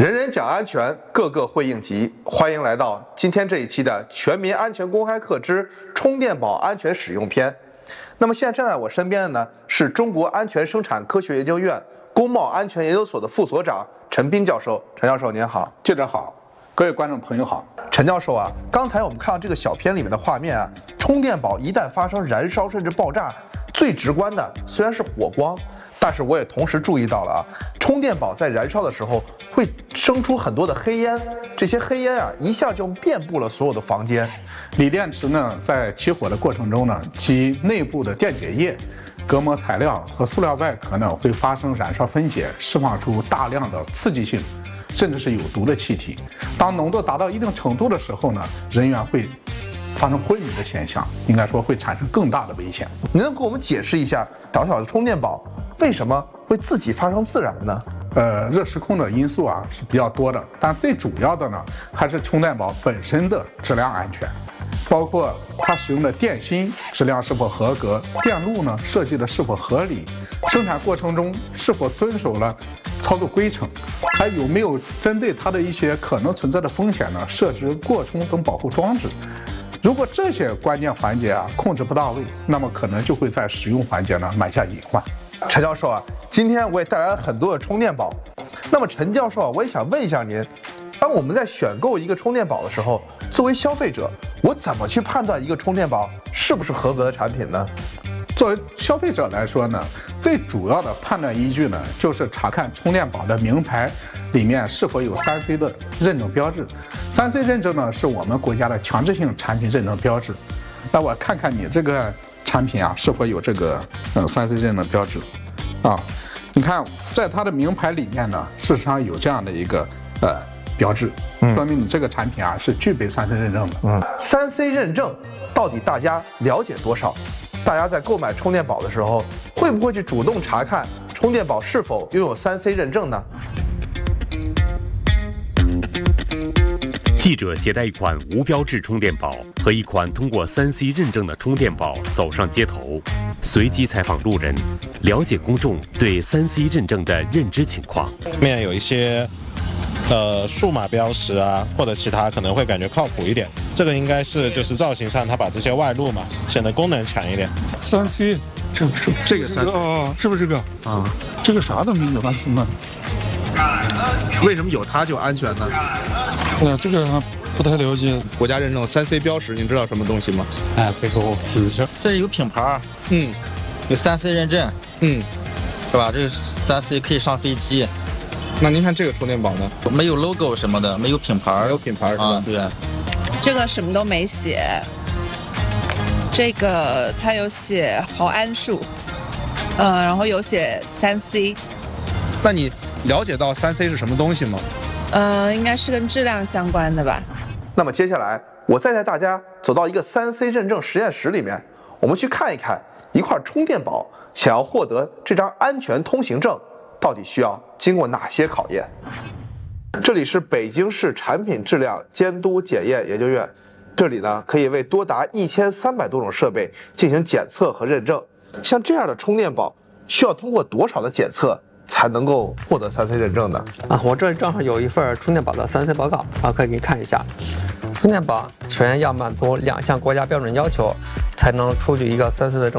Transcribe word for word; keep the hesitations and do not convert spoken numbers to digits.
人人讲安全，个个会应急。欢迎来到今天这一期的全民安全公开课之充电宝安全使用篇。那么现在站在我身边的呢，是中国安全生产科学研究院工贸安全研究所的副所长陈斌教授。陈教授您好。 记者好，各位观众朋友好。 陈教授啊，刚才我们看到这个小片里面的画面啊，充电宝一旦发生燃烧甚至爆炸，最直观的虽然是火光，但是我也同时注意到了啊，充电宝在燃烧的时候会生出很多的黑烟，这些黑烟啊一下就遍布了所有的房间。 锂电池呢，在起火的过程中呢，其内部的电解液、隔膜材料和塑料外壳呢会发生燃烧分解，释放出大量的刺激性甚至是有毒的气体。当浓度达到一定程度的时候呢，人员会发生昏迷的现象，应该说会产生更大的危险。 您能给我们解释一下，小小的充电宝为什么会自己发生自燃呢？ 呃，热失控的因素啊是比较多的，但最主要的呢还是充电宝本身的质量安全，包括它使用的电芯质量是否合格，电路呢设计的是否合理，生产过程中是否遵守了操作规程，还有没有针对它的一些可能存在的风险呢设置过充等保护装置。如果这些关键环节啊控制不到位，那么可能就会在使用环节呢埋下隐患。 陈教授啊，今天我也带来了很多的充电宝。那么陈教授啊，我也想问一下您，当我们在选购一个充电宝的时候，作为消费者，我怎么去判断一个充电宝是不是合格的产品呢？ 作为消费者来说呢，最主要的判断依据呢，就是查看充电宝的名牌里面是否有三 C 的认证标志。三 C 认证呢，是我们国家的强制性产品认证标志。那我看看你这个产品啊，是否有这个呃三 C 认证标志啊？你看，在它的名牌里面呢，事实上有这样的一个呃标志，说明你这个产品啊是具备三 C 认证的。 嗯，三 C 认证到底大家了解多少？大家在购买充电宝的时候，会不会去主动查看充电宝是否拥有三 C 认证呢？ 记者携带一款无标志充电宝和一款通过三 C 认证的充电宝走上街头，随机采访路人，了解公众对三 C 认证的认知情况。 面有一些呃数码标识啊，或者其他可能会感觉靠谱一点。这个应该是就是造型上它把这些外露嘛，显得功能强一点。 三 C， 这是这个三 C 哦，是不是这个啊？这个啥都没有，但是呢， 为什么有它就安全呢？ 呃，这个不太了解。 国家认证三 C 标识，您知道什么东西吗？ 哎，这个我不清楚。 这有品牌， 嗯， 有三 C 认证， 嗯， 是吧？这个三 C 可以上飞机。 那您看这个充电宝呢？ 没有 logo 什么的，没有品牌， 没有品牌是吧？ 啊，对。 这个什么都没写，这个它有写毫安数，呃，然后有写三 C。 那你了解到三 C 是什么东西吗？ 呃，应该是跟质量相关的吧。 那么接下来，我再带大家走到一个三 C 认证实验室里面，我们去看一看一块充电宝想要获得这张安全通行证，到底需要经过哪些考验。这里是北京市产品质量监督检验研究院，这里呢可以为多达一千三百多种设备进行检测和认证。像这样的充电宝需要通过多少的检测才能够获得三 C 认证呢？ 啊，我这里正好有一份充电宝的三 C 报告，啊，可以给你看一下。充电宝首先要满足两项国家标准要求，才能出具一个三 C 的证